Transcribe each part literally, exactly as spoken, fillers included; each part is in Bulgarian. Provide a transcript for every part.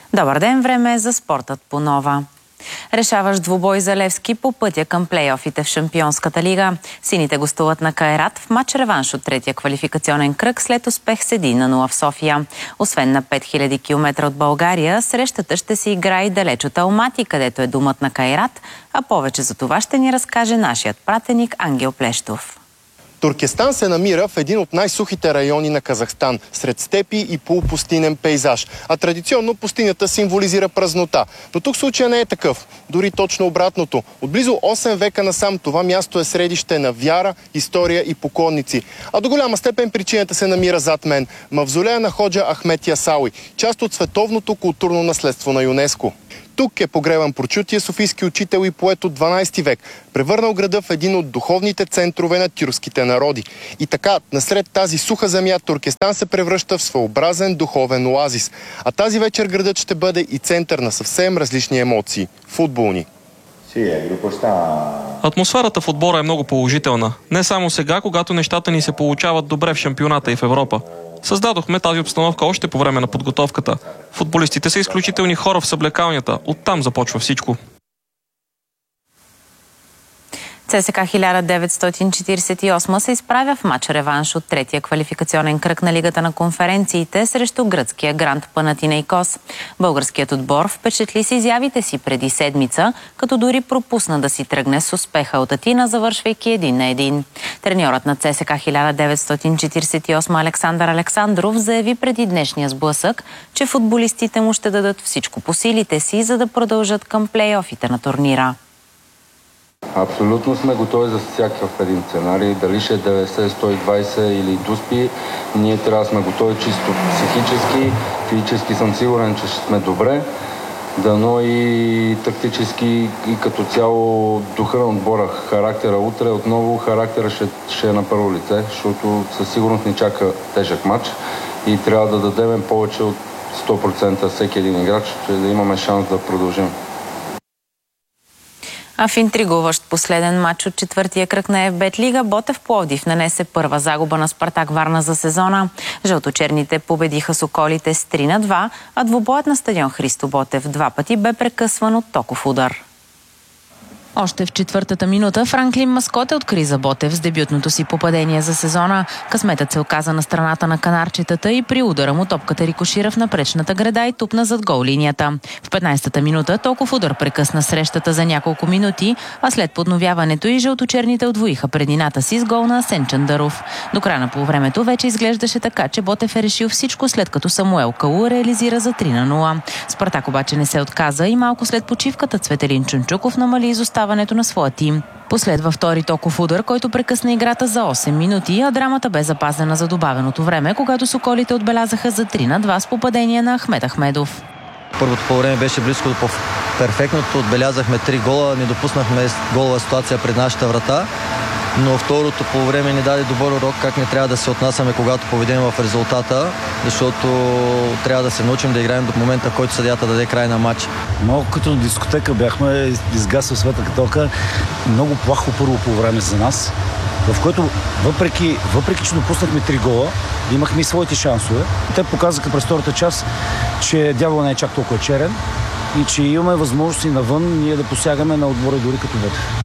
Добър ден, време е за спортът по Нова. Решаващ двубой за Левски по пътя към плейофите в Шампионската лига. Сините гостуват на Кайрат в матч реванш от третия квалификационен кръг след успех с един на нула в София. Освен на пет хиляди километра от България, срещата ще се играе и далеч от Алмати, където е домът на Кайрат, а повече за това ще ни разкаже нашият пратеник Ангел Плещов. Туркестан се намира в един от най-сухите райони на Казахстан, сред степи и полупустинен пейзаж. А традиционно пустинята символизира празнота. Но тук случая не е такъв. Дори точно обратното. От близо осем века насам това място е средище на вяра, история и поклонници. А до голяма степен причината се намира зад мен. Мавзолея на ходжа Ахмед Ясауи, част от световното културно наследство на ЮНЕСКО. Тук е погребан прочутия софийски учител и поет от дванадесети век, превърнал града в един от духовните центрове на тюркските народи. И така, насред тази суха земя, Туркестан се превръща в своеобразен духовен оазис. А тази вечер градът ще бъде и център на съвсем различни емоции – футболни. Атмосферата в отбора е много положителна. Не само сега, когато нещата ни се получават добре в шампионата и в Европа. Създадохме тази обстановка още по време на подготовката. Футболистите са изключителни хора в съблекалнята. Оттам започва всичко. ЦСКА хиляда деветстотин четиридесет и осма се изправя в матч реванш от третия квалификационен кръг на Лигата на конференциите срещу гръцкия Гранд Панатинейкос. Българският отбор впечатли с изявите си преди седмица, като дори пропусна да си тръгне с успеха от Атина, завършвайки един на един. Треньорът на ЦСКА хиляда деветстотин четиридесет и осма Александър Александров заяви преди днешния сблъсък, че футболистите му ще дадат всичко по силите си, за да продължат към плейофите на турнира. Абсолютно сме готови за всякакъв един сценарий. Дали ще е деветдесет, сто и двадесет или дуспи, ние трябва да сме готови чисто психически. Физически съм сигурен, че ще сме добре. Дано и тактически и като цяло духа на отбора, характера утре, отново характера ще, ще е на първо лице, защото със сигурност ни чака тежък матч и трябва да дадем повече от сто процента всеки един играч, че да имаме шанс да продължим. А в интригуващ последен матч от четвъртия кръг на ЕФБЕТ Лига, Ботев Пловдив нанесе първа загуба на Спартак Варна за сезона. Жълточерните победиха Соколите с три на два, а двубоят на стадион Христо Ботев два пъти бе прекъсван от токов удар. Още в четвъртата минута Франклин Маскоте откри за Ботев с дебютното си попадение за сезона. Късметът се оказа на страната на канарчетата и при удара му топката рикошира в напречната града и тупна зад гол линията. В петнадесетата минута токов удар прекъсна срещата за няколко минути, а след подновяването и жълточерните удвоиха предината си с гол на Асен Чандаров. До края на полувремето вече изглеждаше така, че Ботев е решил всичко, след като Самуел Калу реализира за три на нула. Спартак обаче не се отказа и малко след почивката Цветелин Чунчуков намали изоставането на своя тим. Последва втори токов удар, който прекъсна играта за осем минути, а драмата бе запазена за добавеното време, когато Соколите отбелязаха за три на два с попадение на Ахмед Ахмедов. Първото полувреме беше близко до перфектното, отбелязахме три гола, не допуснахме голова ситуация пред нашата врата, но второто полувреме ни даде добър урок как не трябва да се отнасяме, когато поведем в резултата, защото трябва да се научим да играем до момента, в който съдията даде край на матч. Малко като дискотека бяхме, изгасва света каталка, много плахо първо полувреме за нас, в което въпреки, въпреки че допуснахме три гола, имахме и своите шансове. Те показаха през втората част, че дявола не е чак толкова черен и че имаме възможности навън ние да посягаме на отбора дори като Ботев.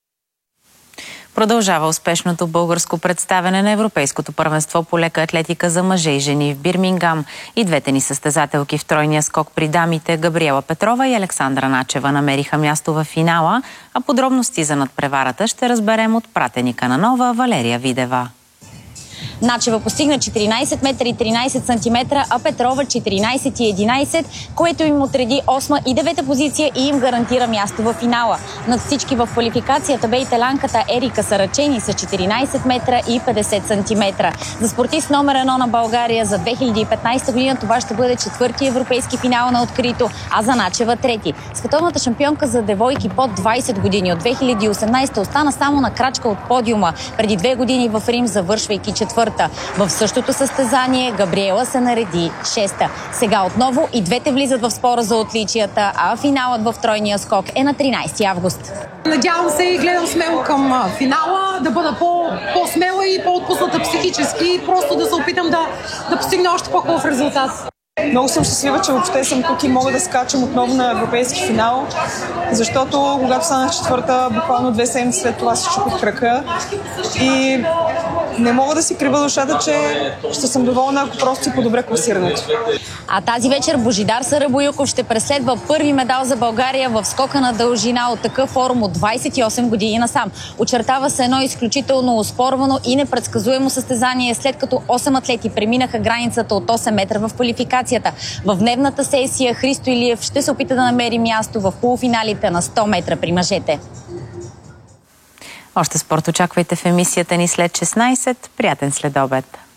Продължава успешното българско представяне на Европейското първенство по лека атлетика за мъже и жени в Бирмингам. И двете ни състезателки в тройния скок при дамите Габриела Петрова и Александра Начева намериха място в финала, а подробности за надпреварата ще разберем от пратеника на Нова Валерия Видева. Начева постигна четиринадесет метра и тринадесет сантиметра, а Петрова четиринадесет и единадесет, което им отреди осма и девета позиция и им гарантира място в финала. Над всички в квалификацията бе италянката Ерика Сарачени с четиринадесет метра и петдесет сантиметра. За спортист номер едно на България за две хиляди и петнадесета година това ще бъде четвърти европейски финал на открито, а за Начева трети. Световната шампионка за девойки под двадесет години от две хиляди и осемнадесета остана само на крачка от подиума, преди две години в Рим, завършвайки четвърта. В същото състезание Габриела се нареди шеста. Сега отново и двете влизат в спора за отличията, а финалът в тройния скок е на тринадесети август. Надявам се и гледам смело към финала, да бъда по, по-смела и по-отпусната психически и просто да се опитам да, да постигна още по-хубав резултат. Много съм щастлива, че въобще съм тук и мога да скачам отново на европейски финал, защото когато станах четвърта, буквално две седмици след това се чух от крака и не мога да си крива душата, че ще съм доволна, ако просто си подобря класирането. А тази вечер Божидар Сарабоюков ще преследва първи медал за България в скока на дължина от такъв форум от двадесет и осем години насам. Очертава се едно изключително оспорвано и непредсказуемо състезание, след като осем атлети преминаха границата от осем метра в квалификацията. В дневната сесия Христо Илиев ще се опита да намери място в полуфиналите на сто метра при мъжете. Още спорт очаквайте в емисията ни след шестнадесет. Приятен следобед!